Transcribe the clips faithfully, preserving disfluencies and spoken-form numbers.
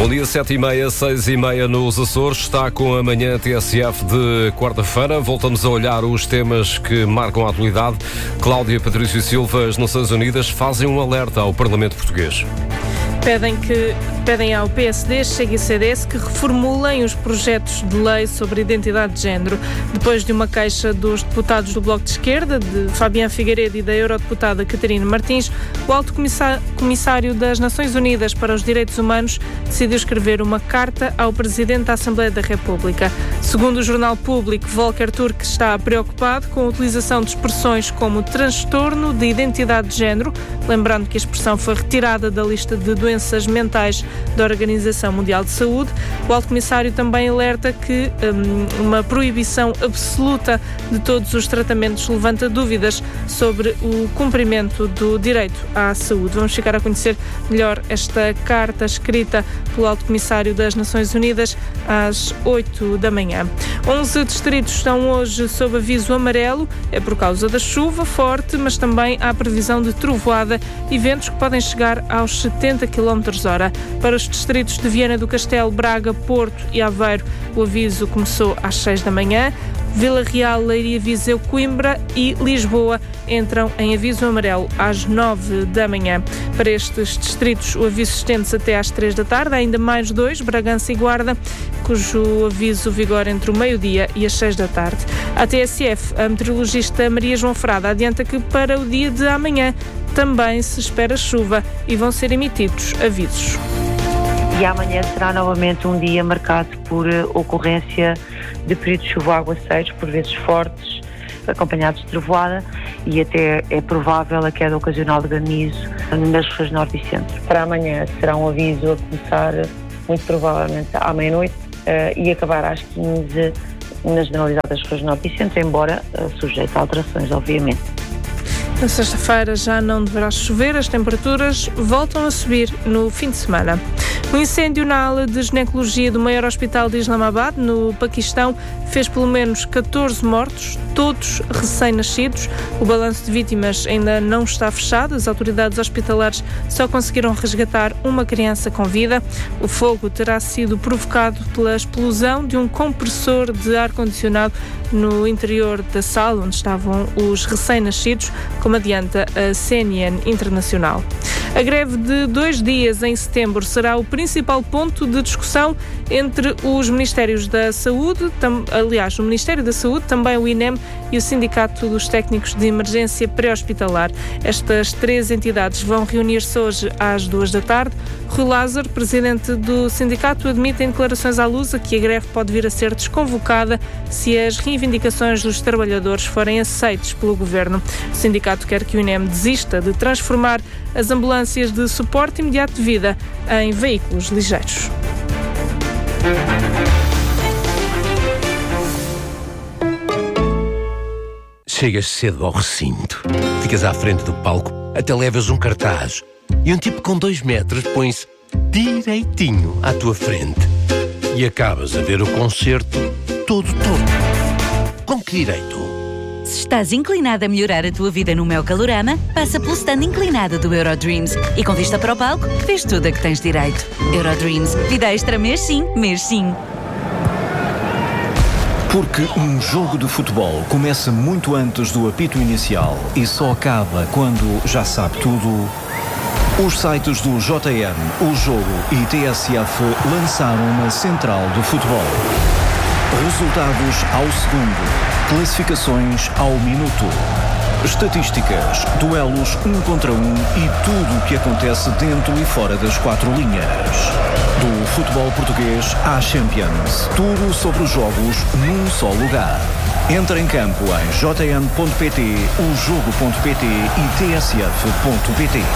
Bom dia, sete e meia, seis e meia nos Açores. Está com a manhã T S F de quarta-feira. Voltamos a olhar os temas que marcam a atualidade. Cláudia Patrício Silva, as Nações Unidas fazem um alerta ao Parlamento Português. Pedem, que, pedem ao P S D, Chega e C D S que reformulem os projetos de lei sobre identidade de género. Depois de uma queixa dos deputados do Bloco de Esquerda, de Fabián Figueiredo, e da eurodeputada Catarina Martins, o Alto Comissário das Nações Unidas para os Direitos Humanos decidiu escrever uma carta ao Presidente da Assembleia da República. Segundo o Jornal Público, Volker Turk está preocupado com a utilização de expressões como transtorno de identidade de género, lembrando que a expressão foi retirada da lista de doenças mentais da Organização Mundial de Saúde. O Alto Comissário também alerta que um, uma proibição absoluta de todos os tratamentos levanta dúvidas sobre o cumprimento do direito à saúde. Vamos ficar a conhecer melhor esta carta escrita pelo Alto Comissário das Nações Unidas às oito da manhã. onze distritos estão hoje sob aviso amarelo, é por causa da chuva forte, mas também há previsão de trovoada e ventos que podem chegar aos setenta quilómetros hora. Para os distritos de Viana do Castelo, Braga, Porto e Aveiro, o aviso começou às seis da manhã. Vila Real, Leiria, Viseu, Coimbra e Lisboa entram em aviso amarelo às nove da manhã. Para estes distritos, o aviso estende-se até às três da tarde. Há ainda mais dois, Bragança e Guarda, cujo aviso vigora entre o meio-dia e as seis da tarde. A T S F, a meteorologista Maria João Frada, adianta que para o dia de amanhã também se espera chuva e vão ser emitidos avisos. E amanhã será novamente um dia marcado por ocorrência de períodos de chuva aguaceiros, por vezes fortes, acompanhados de trovoada, e até é provável a queda ocasional de granizo nas regiões norte e centro. Para amanhã será um aviso a começar muito provavelmente à meia-noite uh, e acabar às quinze na generalidade das regiões norte e centro, embora uh, sujeito a alterações, obviamente. Na sexta-feira já não deverá chover, as temperaturas voltam a subir no fim de semana. O incêndio na ala de ginecologia do maior hospital de Islamabad, no Paquistão, fez pelo menos catorze mortos, todos recém-nascidos. O balanço de vítimas ainda não está fechado. As autoridades hospitalares só conseguiram resgatar uma criança com vida. O fogo terá sido provocado pela explosão de um compressor de ar-condicionado no interior da sala onde estavam os recém-nascidos, como adianta a C N N Internacional. A greve de dois dias em setembro será o principal ponto de discussão entre os Ministérios da Saúde, tam, aliás, o Ministério da Saúde, também o I N E M e o Sindicato dos Técnicos de Emergência Pré-Hospitalar. Estas três entidades vão reunir-se hoje às duas da tarde. Rui Lázaro, presidente do sindicato, admite em declarações à Lusa que a greve pode vir a ser desconvocada se as reivindicações dos trabalhadores forem aceites pelo governo. O sindicato quer que o I N E M desista de transformar as ambulâncias de suporte imediato de vida em veículos ligeiros. Chegas cedo ao recinto, ficas à frente do palco, até levas um cartaz e um tipo com dois metros põe-se direitinho à tua frente e acabas a ver o concerto todo torto. Com que direito? Se estás inclinado a melhorar a tua vida no Meu Calorama, passa pelo stand inclinado do Eurodreams e com vista para o palco, vês tudo a que tens direito. Eurodreams, vida extra mês sim, mês sim. Porque um jogo de futebol começa muito antes do apito inicial e só acaba quando já sabe tudo. Os sites do J N, O Jogo e T S F lançaram uma central do futebol. Resultados ao segundo, classificações ao minuto, estatísticas, duelos um contra um e tudo o que acontece dentro e fora das quatro linhas. Do futebol português à Champions, tudo sobre os jogos num só lugar. Entra em campo em j n ponto p t, o jogo ponto p t e t s f ponto p t.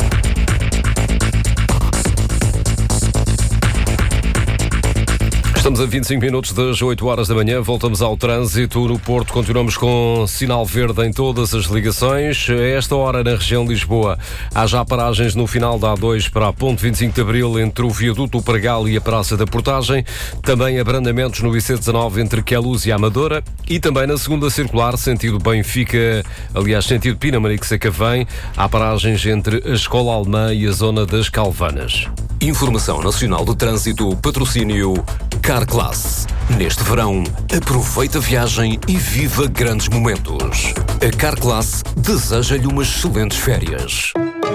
Estamos Estamos a vinte e cinco minutos das oito horas da manhã, voltamos ao trânsito. No Porto continuamos com sinal verde em todas as ligações. A esta hora na região de Lisboa há já paragens no final da A dois para a Ponte vinte e cinco de Abril entre o Viaduto Pregal e a Praça da Portagem. Também abrandamentos no I C dezanove entre Queluz e Amadora e também na segunda circular, sentido Benfica, aliás, sentido Pinamanique Sacavém, há paragens entre a Escola Alemã e a zona das Calvanas. Informação Nacional de Trânsito, patrocínio Carclass. Neste verão, aproveita a viagem e viva grandes momentos. A Carclass deseja-lhe umas excelentes férias.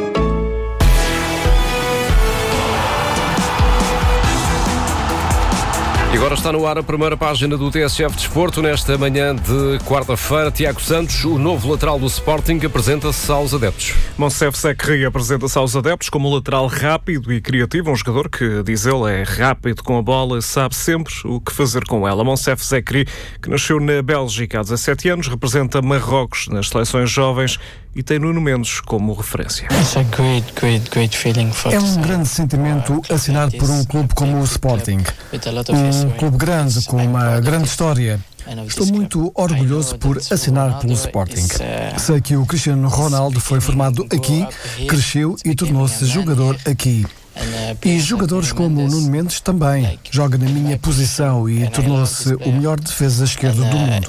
E agora está no ar a primeira página do T S F Desporto. Nesta manhã de quarta-feira, Tiago Santos, o novo lateral do Sporting, apresenta-se aos adeptos. Monsef Zekri apresenta-se aos adeptos como um lateral rápido e criativo, um jogador que, diz ele, é rápido com a bola, sabe sempre o que fazer com ela. Monsef Zekri, que nasceu na Bélgica há dezassete anos, representa Marrocos nas seleções jovens e tem Nuno Mendes como referência. É um grande sentimento assinar por um clube como o Sporting. Um clube grande, com uma grande história. Estou muito orgulhoso por assinar pelo Sporting. Sei que o Cristiano Ronaldo foi formado aqui, cresceu e tornou-se jogador aqui. E jogadores como o Nuno Mendes também. Joga na minha posição e tornou-se o melhor defesa esquerdo do mundo.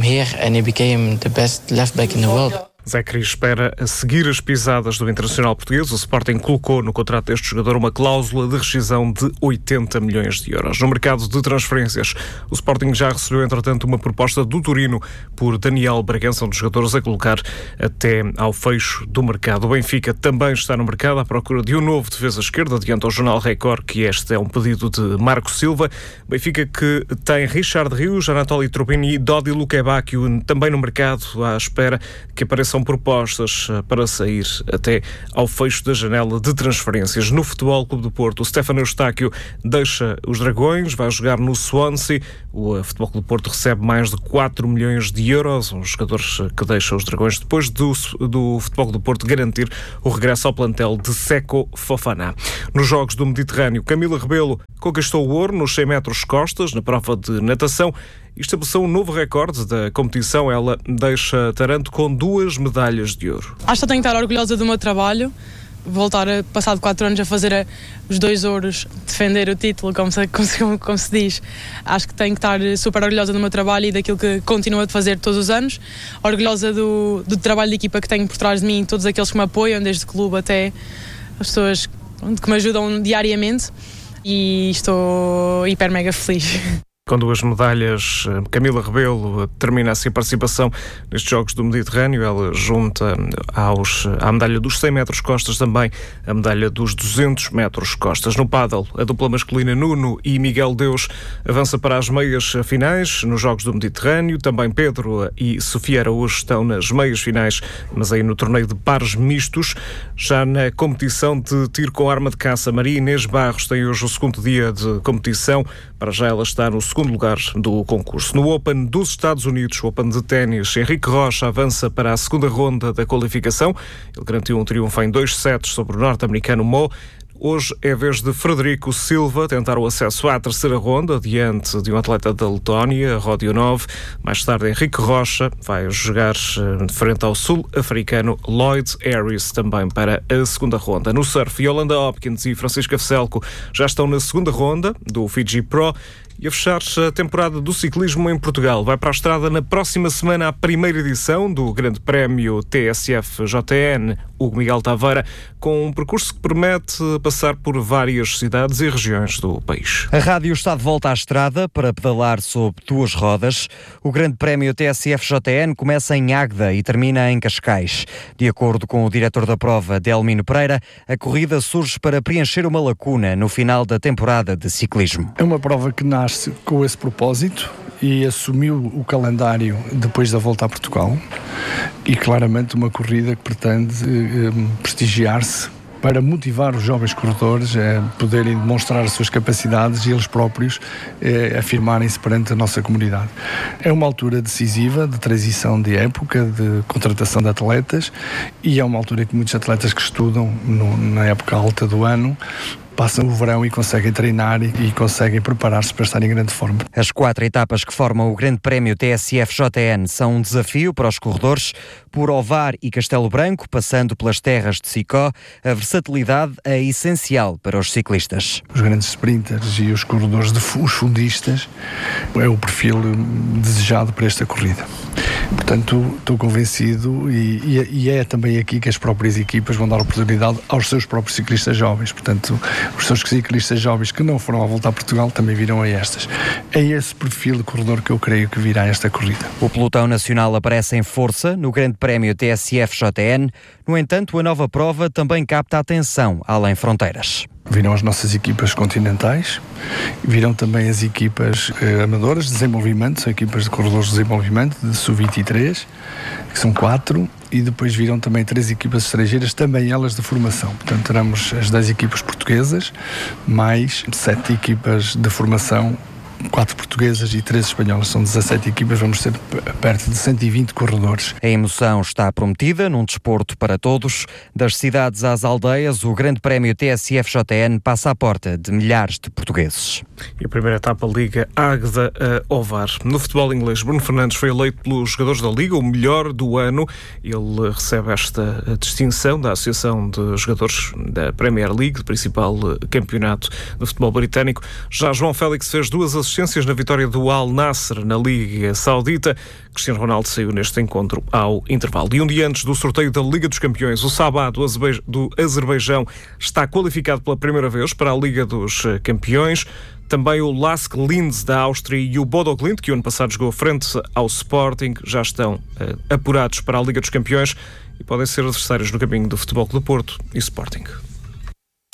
Zekri espera a seguir as pisadas do internacional português. O Sporting colocou no contrato deste jogador uma cláusula de rescisão de oitenta milhões de euros. No mercado de transferências, o Sporting já recebeu, entretanto, uma proposta do Torino por Daniel Bragança, um dos jogadores a colocar até ao fecho do mercado. O Benfica também está no mercado à procura de um novo defesa esquerda, adianta ao jornal Record que este é um pedido de Marco Silva. Benfica que tem Richard Rios, Anatoly Trupini e Dodi Lukebakio também no mercado, à espera que apareçam propostas para sair até ao fecho da janela de transferências. No Futebol Clube do Porto, o Stefano Eustáquio deixa os Dragões, vai jogar no Swansea. O Futebol Clube do Porto recebe mais de quatro milhões de euros, um jogador que deixa os Dragões depois do, do Futebol Clube do Porto garantir o regresso ao plantel de Seko Fofana. Nos Jogos do Mediterrâneo, Camila Rebelo conquistou o ouro nos cem metros costas na prova de natação e estabeleceu um novo recorde da competição. Ela deixa Taranto com duas medalhas de ouro. Acho que tenho que estar orgulhosa do meu trabalho, voltar, a, passado quatro anos, a fazer a, os dois ouros, defender o título, como se, como, como se diz. Acho que tenho que estar super orgulhosa do meu trabalho e daquilo que continuo a fazer todos os anos. Orgulhosa do, do trabalho de equipa que tenho por trás de mim, todos aqueles que me apoiam, desde o clube até as pessoas que me ajudam diariamente, e estou hiper mega feliz. Com duas medalhas, Camila Rebelo termina assim a participação nestes Jogos do Mediterrâneo. Ela junta aos, à medalha dos cem metros costas também a medalha dos duzentos metros costas. No pádel, a dupla masculina Nuno e Miguel Deus avança para as meias finais nos Jogos do Mediterrâneo. Também Pedro e Sofia Araújo estão nas meias finais, mas aí no torneio de pares mistos. Já na competição de tiro com arma de caça, Maria Inês Barros tem hoje o segundo dia de competição. Para já ela está no segundo lugar do concurso. No Open dos Estados Unidos, o Open de ténis, Henrique Rocha avança para a segunda ronda da qualificação. Ele garantiu um triunfo em dois sets sobre o norte-americano Mo. Hoje é a vez de Frederico Silva tentar o acesso à terceira ronda, diante de um atleta da Letónia, Rodionov. Mais tarde, Henrique Rocha vai jogar de frente ao sul-africano Lloyd Harris, também para a segunda ronda. No surf, Yolanda Hopkins e Francisca Veselco já estão na segunda ronda do Fiji Pro. E a fechar a temporada do ciclismo em Portugal. Vai para a estrada na próxima semana a primeira edição do Grande Prémio T S F J N Hugo Miguel Taveira, com um percurso que promete passar por várias cidades e regiões do país. A rádio está de volta à estrada para pedalar sob duas rodas. O Grande Prémio T S F J N começa em Águeda e termina em Cascais. De acordo com o diretor da prova, Delmino Pereira, a corrida surge para preencher uma lacuna no final da temporada de ciclismo. É uma prova que nasce com esse propósito e assumiu o calendário depois da volta a Portugal, e claramente uma corrida que pretende eh, prestigiar-se para motivar os jovens corredores a poderem demonstrar as suas capacidades e eles próprios eh, afirmarem-se perante a nossa comunidade. É uma altura decisiva de transição de época, de contratação de atletas, e é uma altura que muitos atletas que estudam no, na época alta do ano passam o verão e conseguem treinar e, e conseguem preparar-se para estar em grande forma. As quatro etapas que formam o Grande Prémio T S F J N são um desafio para os corredores. Por Ovar e Castelo Branco, passando pelas terras de Sicó, a versatilidade é essencial para os ciclistas. Os grandes sprinters e os corredores, de, os fundistas, é o perfil desejado para esta corrida. Portanto, estou convencido e, e, e é também aqui que as próprias equipas vão dar oportunidade aos seus próprios ciclistas jovens. Portanto, os seus ciclistas jovens que não foram à Volta a Portugal também virão a estas. É esse perfil de corredor que eu creio que virá a esta corrida. O pelotão nacional aparece em força no Grande Prémio T S F J N. No entanto, a nova prova também capta a atenção além fronteiras. Virão as nossas equipas continentais, virão também as equipas eh, amadoras de desenvolvimento, são equipas de corredores de desenvolvimento, de sub vinte e três, que são quatro, e depois virão também três equipas estrangeiras, também elas de formação. Portanto, teremos as dez equipas portuguesas, mais sete equipas de formação, quatro portuguesas e três espanholas, são dezassete equipas, vamos ter perto de cento e vinte corredores. A emoção está prometida num desporto para todos. Das cidades às aldeias, o Grande Prémio T S F J N passa à porta de milhares de portugueses. E a primeira etapa liga Águeda a Ovar. No futebol inglês, Bruno Fernandes foi eleito pelos jogadores da Liga o melhor do ano. Ele recebe esta distinção da Associação de Jogadores da Premier League, principal campeonato de futebol britânico. Já João Félix fez duas assistências na vitória do Al Nassr na Liga Saudita. Cristiano Ronaldo saiu neste encontro ao intervalo. E um dia antes do sorteio da Liga dos Campeões, o Sabah do, Azerbe... do Azerbaijão está qualificado pela primeira vez para a Liga dos Campeões. Também o Lask Linz da Áustria e o Bodo Glimt, que o ano passado jogou frente ao Sporting, já estão uh, apurados para a Liga dos Campeões e podem ser adversários no caminho do Futebol Clube do Porto e Sporting.